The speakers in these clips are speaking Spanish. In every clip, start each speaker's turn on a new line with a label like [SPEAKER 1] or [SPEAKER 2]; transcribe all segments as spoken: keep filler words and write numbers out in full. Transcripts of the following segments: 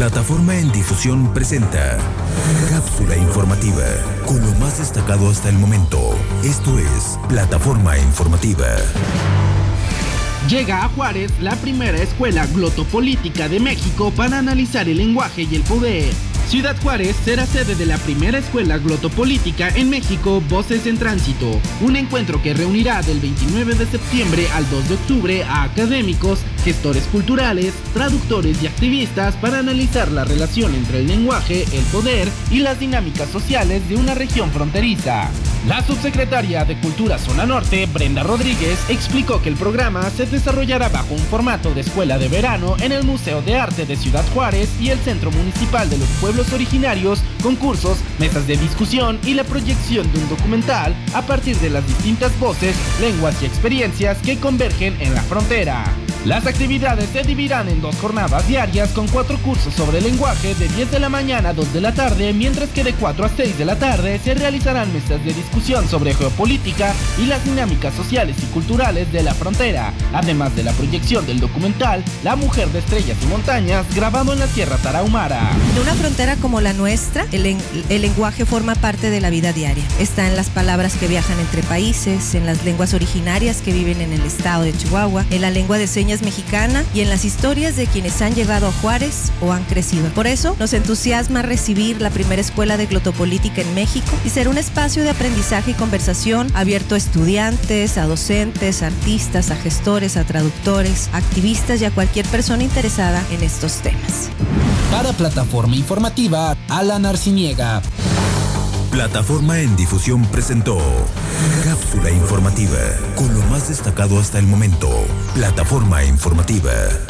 [SPEAKER 1] Plataforma en Difusión presenta Cápsula Informativa, con lo más destacado hasta el momento. Esto es Plataforma Informativa.
[SPEAKER 2] Llega a Juárez la primera escuela glotopolítica de México para analizar el lenguaje y el poder. Ciudad Juárez será sede de la primera escuela glotopolítica en México, Voces en Tránsito, un encuentro que reunirá del veintinueve de septiembre al dos de octubre a académicos, gestores culturales, traductores y activistas para analizar la relación entre el lenguaje, el poder y las dinámicas sociales de una región fronteriza. La subsecretaria de Cultura Zona Norte, Brenda Rodríguez, explicó que el programa se desarrollará bajo un formato de escuela de verano en el Museo de Arte de Ciudad Juárez y el Centro Municipal de los Pueblos Originarios, concursos, mesas de discusión y la proyección de un documental a partir de las distintas voces, lenguas y experiencias que convergen en la frontera. Las actividades se dividirán en dos jornadas diarias con cuatro cursos sobre lenguaje de diez de la mañana a dos de la tarde, mientras que de cuatro a seis de la tarde se realizarán mesas de discusión sobre geopolítica y las dinámicas sociales y culturales de la frontera, además de la proyección del documental La Mujer de Estrellas y Montañas, grabado en la Sierra Tarahumara.
[SPEAKER 3] En una frontera como la nuestra, el, en, el lenguaje forma parte de la vida diaria. Está en las palabras que viajan entre países, en las lenguas originarias que viven en el estado de Chihuahua, en la lengua de señas mexicana y en las historias de quienes han llegado a Juárez o han crecido. Por eso nos entusiasma recibir la primera escuela de glotopolítica en México y ser un espacio de aprendizaje y conversación abierto a estudiantes, a docentes, a artistas, a gestores, a traductores, a activistas y a cualquier persona interesada en estos temas.
[SPEAKER 4] Para Plataforma Informativa, Alan Arciniega.
[SPEAKER 1] Plataforma en Difusión presentó Cápsula Informativa, con lo más destacado hasta el momento. Plataforma Informativa.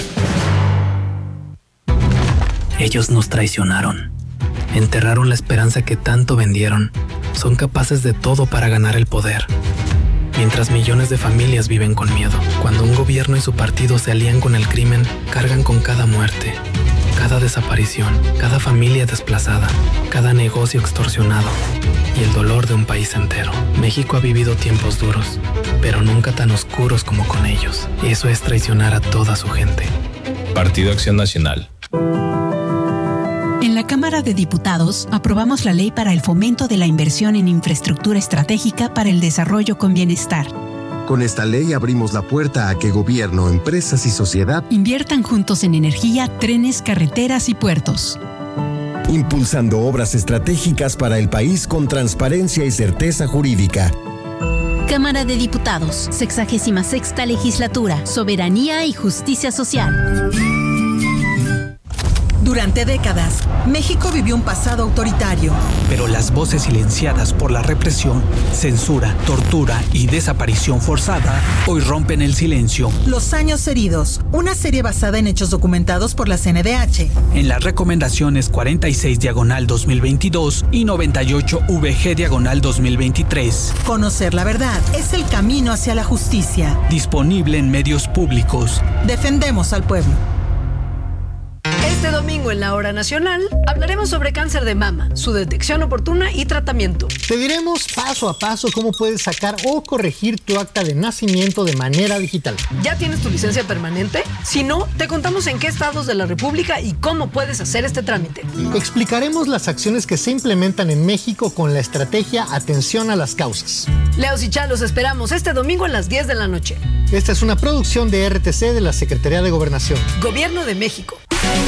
[SPEAKER 5] Ellos nos traicionaron. Enterraron la esperanza que tanto vendieron. Son capaces de todo para ganar el poder. Mientras millones de familias viven con miedo. Cuando un gobierno y su partido se alían con el crimen, cargan con cada muerte, cada desaparición, cada familia desplazada, cada negocio extorsionado y el dolor de un país entero. México ha vivido tiempos duros, pero nunca tan oscuros como con ellos. Y eso es traicionar a toda su gente.
[SPEAKER 6] Partido Acción Nacional.
[SPEAKER 7] En la Cámara de Diputados aprobamos la ley para el fomento de la inversión en infraestructura estratégica para el desarrollo con bienestar.
[SPEAKER 8] Con esta ley abrimos la puerta a que gobierno, empresas y sociedad
[SPEAKER 7] inviertan juntos en energía, trenes, carreteras y puertos.
[SPEAKER 8] Impulsando obras estratégicas para el país con transparencia y certeza jurídica.
[SPEAKER 9] Cámara de Diputados, sexagésima sexta legislatura, soberanía y justicia social.
[SPEAKER 10] Durante décadas, México vivió un pasado autoritario.
[SPEAKER 11] Pero las voces silenciadas por la represión, censura, tortura y desaparición forzada hoy rompen el silencio.
[SPEAKER 10] Los años heridos, una serie basada en hechos documentados por la C N D H.
[SPEAKER 11] En las recomendaciones cuarenta y seis diagonal dos mil veintidós y noventa y ocho V G diagonal dos mil veintitrés.
[SPEAKER 10] Conocer la verdad es el camino hacia la justicia.
[SPEAKER 11] Disponible en medios públicos.
[SPEAKER 10] Defendemos al pueblo.
[SPEAKER 12] Este domingo en la Hora Nacional hablaremos sobre cáncer de mama, su detección oportuna y tratamiento.
[SPEAKER 13] Te diremos paso a paso cómo puedes sacar o corregir tu acta de nacimiento de manera digital.
[SPEAKER 12] ¿Ya tienes tu licencia permanente? Si no, te contamos en qué estados de la República y cómo puedes hacer este trámite.
[SPEAKER 13] Explicaremos las acciones que se implementan en México con la estrategia Atención a las Causas.
[SPEAKER 12] Leos y Chá, los esperamos este domingo a las diez de la noche.
[SPEAKER 13] Esta es una producción de R T C de la Secretaría de Gobernación.
[SPEAKER 12] Gobierno de México.